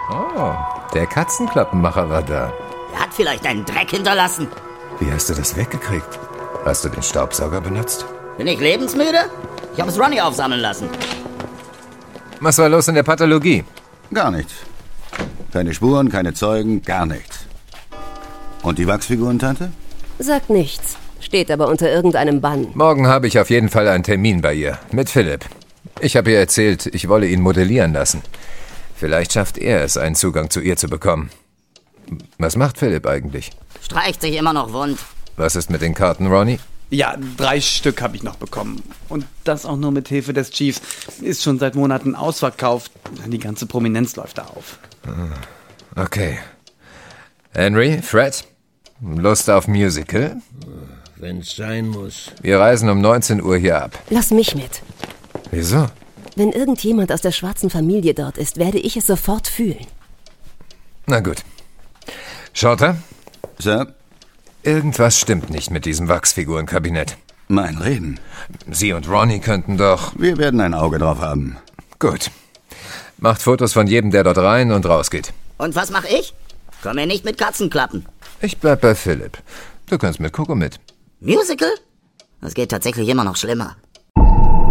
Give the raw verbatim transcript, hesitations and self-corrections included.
Oh, der Katzenklappenmacher war da. Er hat vielleicht einen Dreck hinterlassen. Wie hast du das weggekriegt? Hast du den Staubsauger benutzt? Bin ich lebensmüde? Ich habe es Ronny aufsammeln lassen. Was war los in der Pathologie? Gar nichts. Keine Spuren, keine Zeugen, gar nichts. Und die Wachsfigurentante? Sagt nichts. Steht aber unter irgendeinem Bann. Morgen habe ich auf jeden Fall einen Termin bei ihr. Mit Philipp. Ich habe ihr erzählt, ich wolle ihn modellieren lassen. Vielleicht schafft er es, einen Zugang zu ihr zu bekommen. Was macht Philipp eigentlich? Streicht sich immer noch wund. Was ist mit den Karten, Ronny? Ja, drei Stück habe ich noch bekommen. Und das auch nur mit Hilfe des Chiefs. Ist schon seit Monaten ausverkauft. Die ganze Prominenz läuft da auf. Okay. Henry, Fred, Lust auf Musical? Wenn's sein muss. Wir reisen um neunzehn Uhr hier ab. Lass mich mit. Wieso? Wenn irgendjemand aus der schwarzen Familie dort ist, werde ich es sofort fühlen. Na gut. Shorter? Sir? Irgendwas stimmt nicht mit diesem Wachsfigurenkabinett. Mein Reden. Sie und Ronny könnten doch... Wir werden ein Auge drauf haben. Gut. Macht Fotos von jedem, der dort rein und rausgeht. Und was mache ich? Komm mir nicht mit Katzenklappen. Ich bleib bei Philipp. Du kannst mit Coco mit. Musical? Das geht tatsächlich immer noch schlimmer.